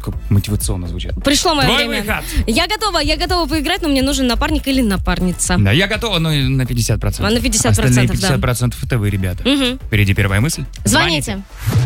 как мотивационно звучит. Пришло мое Твой время. выход. Я готова поиграть, но мне нужен напарник или напарница. Да, я готова, но на 50%. На 50%, Остальные да. 50% это вы, ребята. Впереди первая мысль. Звоните.